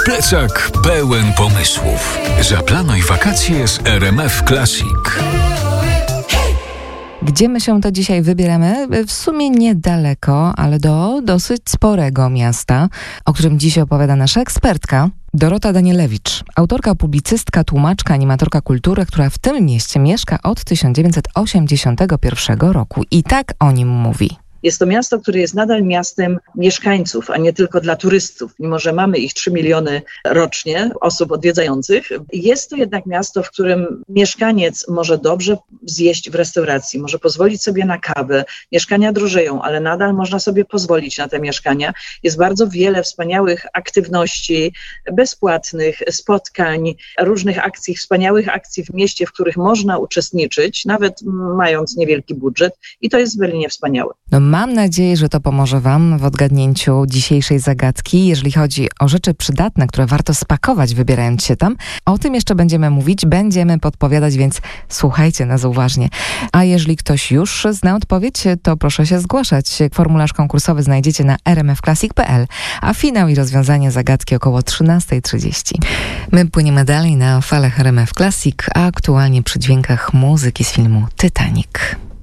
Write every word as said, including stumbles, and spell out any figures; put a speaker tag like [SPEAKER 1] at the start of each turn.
[SPEAKER 1] Plecak pełen pomysłów. Zaplanuj wakacje z R M F Classic.
[SPEAKER 2] Gdzie my się to dzisiaj wybieramy? W sumie niedaleko, ale do dosyć sporego miasta, o którym dziś opowiada nasza ekspertka Dorota Danielewicz, autorka, publicystka, tłumaczka, animatorka kultury, która w tym mieście mieszka od tysiąc dziewięćset osiemdziesiątego pierwszego roku i tak o nim mówi.
[SPEAKER 3] Jest to miasto, które jest nadal miastem mieszkańców, a nie tylko dla turystów. Mimo że mamy ich trzy miliony rocznie osób odwiedzających, jest to jednak miasto, w którym mieszkaniec może dobrze zjeść w restauracji, może pozwolić sobie na kawę. Mieszkania drożeją, ale nadal można sobie pozwolić na te mieszkania. Jest bardzo wiele wspaniałych aktywności, bezpłatnych spotkań, różnych akcji, wspaniałych akcji w mieście, w których można uczestniczyć, nawet mając niewielki budżet, i to jest w Berlinie wspaniałe.
[SPEAKER 2] No, mam nadzieję, że to pomoże Wam w odgadnięciu dzisiejszej zagadki. Jeżeli chodzi o rzeczy przydatne, które warto spakować, wybierając się tam, o tym jeszcze będziemy mówić, będziemy podpowiadać, więc słuchajcie nas uważnie. A jeżeli ktoś już zna odpowiedź, to proszę się zgłaszać. Formularz konkursowy znajdziecie na r m f classic kropka p l, a finał i rozwiązanie zagadki około trzynasta trzydzieści. My płyniemy dalej na falach R M F Classic, a aktualnie przy dźwiękach muzyki z filmu Titanic.